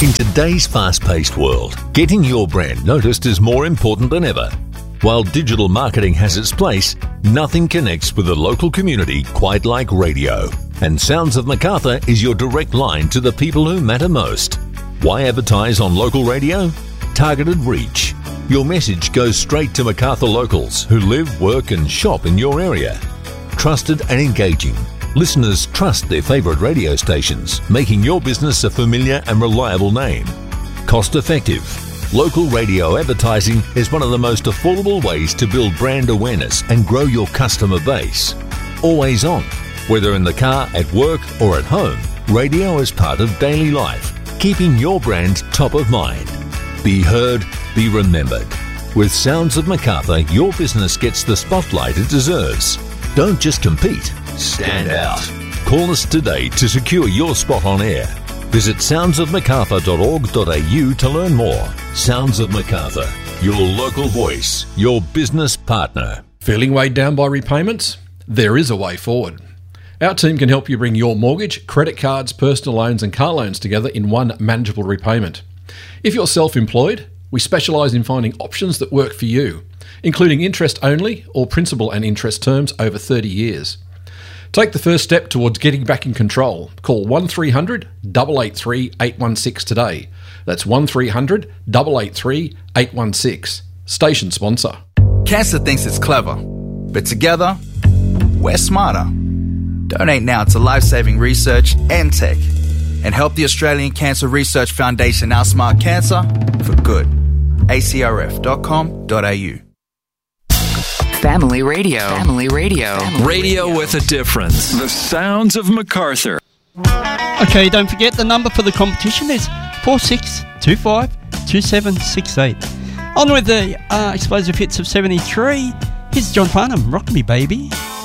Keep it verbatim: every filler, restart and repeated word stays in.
In today's fast-paced world, getting your brand noticed is more important than ever. While digital marketing has its place, nothing connects with the local community quite like radio. And Sounds of Macarthur is your direct line to the people who matter most. Why advertise on local radio? Targeted reach. Your message goes straight to Macarthur locals who live, work and shop in your area. Trusted and engaging. Listeners trust their favourite radio stations, making your business a familiar and reliable name. Cost effective. Local radio advertising is one of the most affordable ways to build brand awareness and grow your customer base. Always on. Whether in the car, at work or at home, radio is part of daily life, keeping your brand top of mind. Be heard, be remembered. With Sounds of Macarthur, your business gets the spotlight it deserves. Don't just compete, stand out. Call us today to secure your spot on air. Visit sounds of macarthur dot org dot a u to learn more. Sounds of Macarthur, your local voice, your business partner. Feeling weighed down by repayments? There is a way forward. Our team can help you bring your mortgage, credit cards, personal loans and car loans together in one manageable repayment. If you're self-employed, we specialise in finding options that work for you, including interest only or principal and interest terms over thirty years. Take the first step towards getting back in control. Call one three hundred, eight eight three, eight one six today. That's one three hundred, eight eight three, eight one six. Station sponsor. Cancer thinks it's clever, but together, we're smarter. Donate now to life-saving research and tech and help the Australian Cancer Research Foundation outsmart cancer for good. a c r f dot com dot a u. Family Radio. Family Radio. Family Radio with a difference. The Sounds of Macarthur. Okay, don't forget the number for the competition is four six two five two seven six eight. On with the uh, explosive hits of seventy-three. Here's John Farnham, Rock Me Baby.